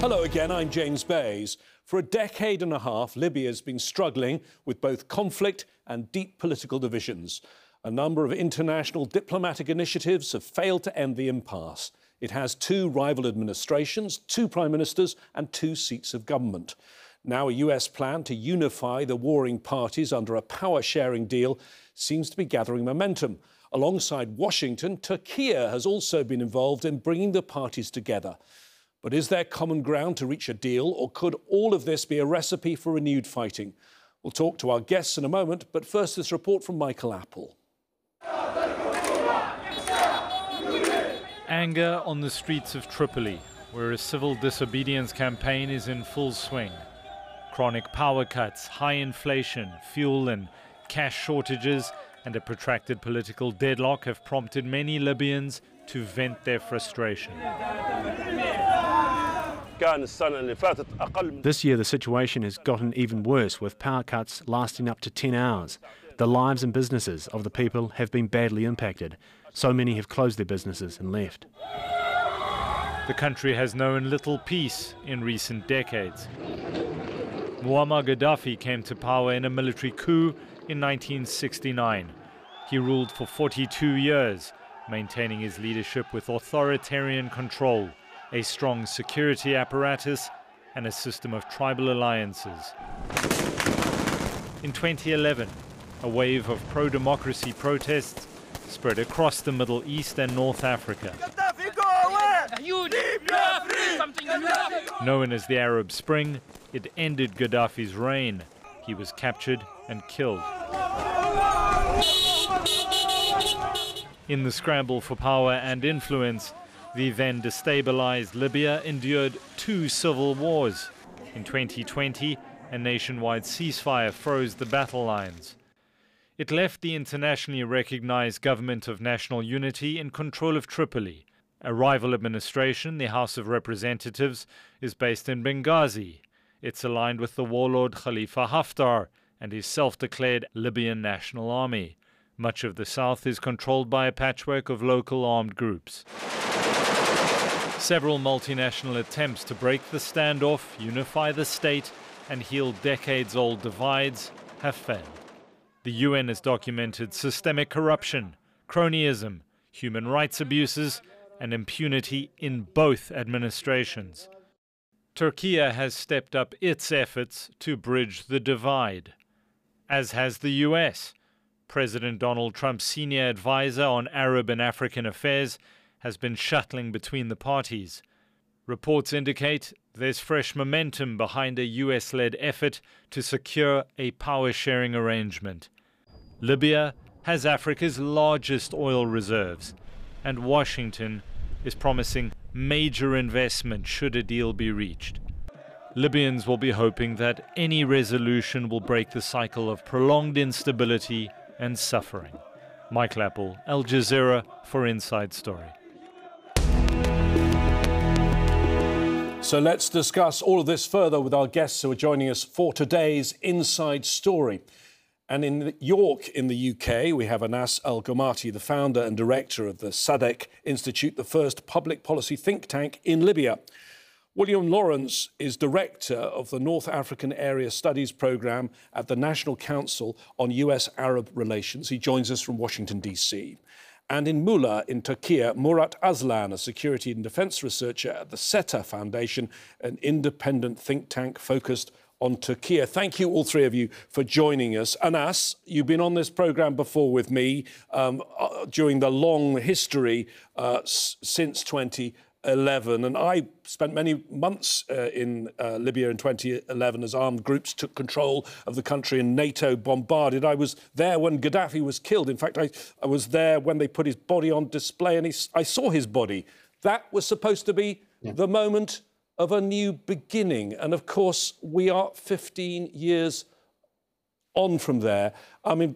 Hello again, I'm James Bays. For a decade and a half, Libya has been struggling with both conflict and deep political divisions. A number of international diplomatic initiatives have failed to end the impasse. It has two rival administrations, two prime ministers and two seats of government. Now a US plan to unify the warring parties under a power-sharing deal seems to be gathering momentum. Alongside Washington, Turkey has also been involved in bringing the parties together. But is there common ground to reach a deal, or could all of this be a recipe for renewed fighting? We'll talk to our guests in a moment, but first this report from Michael Apple. Anger on the streets of Tripoli, where a civil disobedience campaign is in full swing. Chronic power cuts, high inflation, fuel and cash shortages, and a protracted political deadlock have prompted many Libyans to vent their frustration. This year the situation has gotten even worse, with power cuts lasting up to 10 hours. The lives and businesses of the people have been badly impacted. So many have closed their businesses and left. The country has known little peace in recent decades. Muammar Gaddafi came to power in a military coup in 1969. He ruled for 42 years, maintaining his leadership with authoritarian control, a strong security apparatus, and a system of tribal alliances. In 2011, a wave of pro-democracy protests spread across the Middle East and North Africa. Known as the Arab Spring, it ended Gaddafi's reign. He was captured and killed. In the scramble for power and influence, the then destabilized Libya endured two civil wars. In 2020, a nationwide ceasefire froze the battle lines. It left the internationally recognized Government of National Unity in control of Tripoli. A rival administration, the House of Representatives, is based in Benghazi. It's aligned with the warlord Khalifa Haftar and his self-declared Libyan National Army. Much of the south is controlled by a patchwork of local armed groups. Several multinational attempts to break the standoff, unify the state, and heal decades-old divides have failed. The UN has documented systemic corruption, cronyism, human rights abuses, and impunity in both administrations. Turkey has stepped up its efforts to bridge the divide, as has the US. President Donald Trump's senior advisor on Arab and African affairs has been shuttling between the parties. Reports indicate there's fresh momentum behind a US-led effort to secure a power-sharing arrangement. Libya has Africa's largest oil reserves, and Washington is promising major investment should a deal be reached. Libyans will be hoping that any resolution will break the cycle of prolonged instability and suffering. Michael Apple, Al Jazeera for Inside Story. So let's discuss all of this further with our guests who are joining us for today's Inside Story. And in York, in the UK, we have Anas Al-Ghamati, the founder and director of the SADC Institute, the first public policy think tank in Libya. William Lawrence is director of the North African Area Studies Programme at the National Council on US-Arab Relations. He joins us from Washington, D.C. And in Muğla, in Turkey, Murat Aslan, a security and defence researcher at the SETA Foundation, an independent think tank focused on Turkey. Thank you, all three of you, for joining us. Anas, you've been on this programme before with me during the long history since 2011, and I spent many months in Libya in 2011 as armed groups took control of the country and NATO bombarded. I was there when Gaddafi was killed. In fact, I was there when they put his body on display, and I saw his body. That was supposed to be the moment of a new beginning. And of course, we are 15 years on from there. I mean,